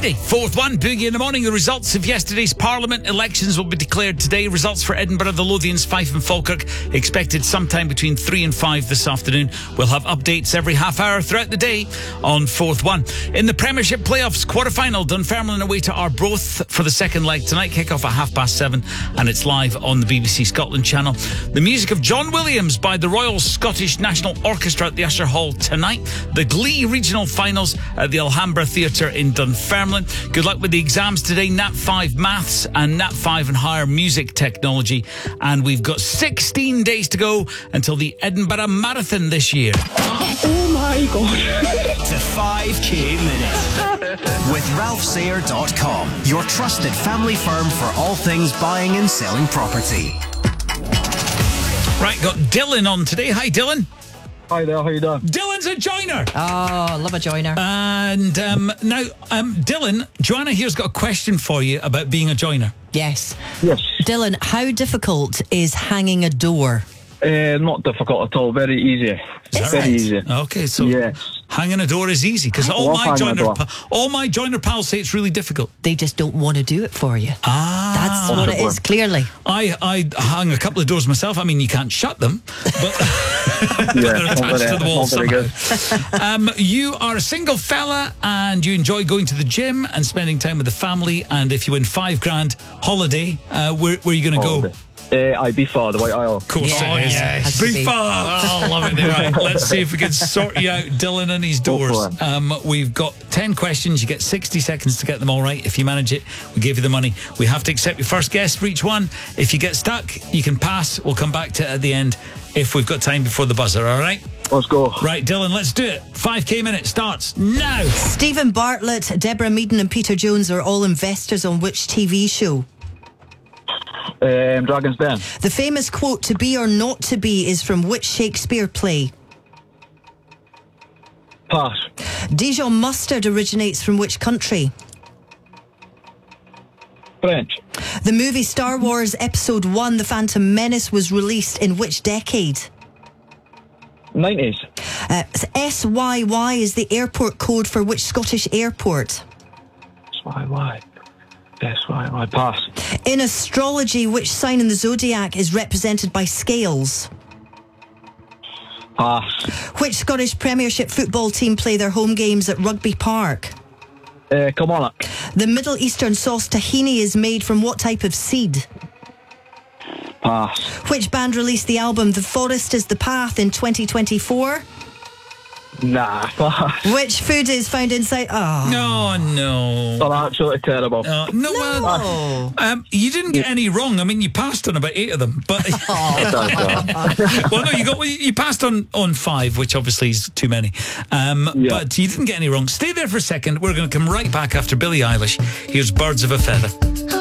Friday, 4th one, Boogie in the morning. The results of yesterday's Parliament elections will be declared today. Results for Edinburgh, the Lothians, Fife and Falkirk expected sometime between 3 and 5 this afternoon. We'll have updates every half hour throughout the day on 4th one. In the Premiership playoffs, quarter-final, Dunfermline away to Arbroath for the second leg tonight. Kick-off at 7:30 and it's live on the BBC Scotland channel. The music of John Williams by the Royal Scottish National Orchestra at the Usher Hall tonight. The Glee regional finals at the Alhambra Theatre in Dunfermline. Good luck with the exams today. Nat 5 Maths and Nat 5 and Higher Music Technology. And we've got 16 days to go until the Edinburgh Marathon this year. Oh my God. To 5K Minute with RalphSayer.com, your trusted family firm for all things buying and selling property. Right, got Dylan on today. Hi, Dylan. Hi there, how you doing? Dylan's a joiner. Oh, love a joiner. And now, Dylan, Joanna here's got a question for you about being a joiner. Yes. Yes. Dylan, how difficult is hanging a door? Not difficult at all, very easy. Very easy. Okay, so Yes. hanging a door is easy because all hanging a door. my joiner pals say it's really difficult. They just don't want to do it for you. Ah, That's what it is, clearly. I hung a couple of doors myself. I mean, you can't shut them, but, but they're attached to the wall somehow. You are a single fella and you enjoy going to the gym and spending time with the family. And if you win $5,000 holiday, where are you going to go? Ibiza, the White Isle. Of course Yeah, it is. has to be. FIFA! Oh, love it. Right, let's see if we can sort you out, Dylan and his doors. We've got 10 questions. You get 60 seconds to get them all right. If you manage it, we give you the money. We have to accept your first guess for each one. If you get stuck, you can pass. We'll come back to it at the end if we've got time before the buzzer, all right? Let's go. Right, Dylan, let's do it. 5K minute starts now. Stephen Bartlett, Deborah Meaden and Peter Jones are all investors on which TV show? Dragon's Den. The famous quote, "to be or not to be," is from which Shakespeare play? Pass. Dijon mustard originates from which country? French. The movie Star Wars Episode 1, The Phantom Menace, was released in which decade? 90s. SYY is the airport code for which Scottish airport? SYY. Pass. In astrology, which sign in the zodiac is represented by scales? Pass. Which Scottish Premiership football team play their home games at Rugby Park? Come on. The Middle Eastern sauce tahini is made from what type of seed? Pass. Which band released the album The Forest is the Path in 2024? Nah, pass. Which food is found inside... Oh. No. They're absolutely terrible. No. You didn't get any wrong. I mean, you passed on about 8 of them, but well, no, you passed on 5, which obviously is too many. But you didn't get any wrong. Stay there for a second. We're going to come right back after Billie Eilish. Here's Birds of a Feather.